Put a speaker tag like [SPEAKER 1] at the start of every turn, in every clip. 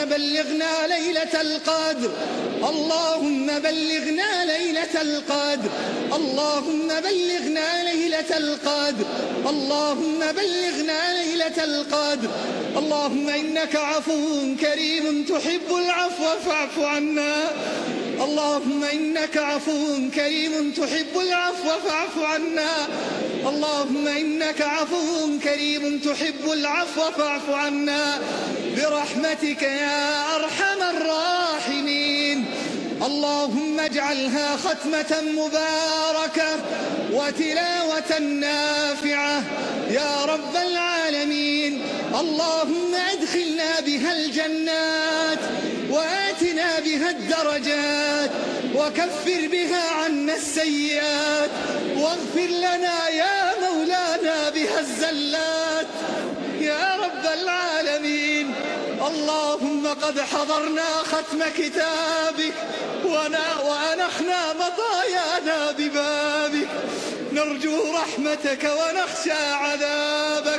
[SPEAKER 1] بلغنا ليلة القدر، اللهم بلغنا ليلة القدر، اللهم بلغنا ليلة القدر، اللهم بلغنا ليلة القدر. اللهم إنك عفو كريم تحب العفو فاعف عنا، اللهم إنك عفو كريم تحب العفو فاعف عنا، اللهم إنك عفو كريم تحب العفو فاعف عنا برحمتك يا أرحم الراحمين. اللهم اجعلها ختمة مباركة وتلاوة نافعة يا رب العالمين. اللهم أدخلنا بها الجنات وآتنا بها الدرجات وكفر بها عنا السيئات واغفر لنا يا مولانا بها الزلات يا رب العالمين. اللهم قد حضرنا ختم كتابك وأنخنا مطايانا ببابك، نرجو رحمتك ونخشى عذابك.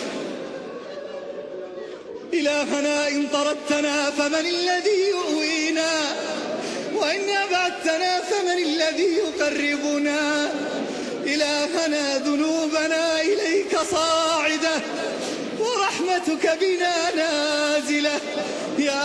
[SPEAKER 1] إلهنا إن طردتنا فمن الذي يؤوينا، وإن أبعدتنا فمن الذي يقربنا. إلهنا ذنوبنا إليك صاعدة ورحمتك بنا نازلة يا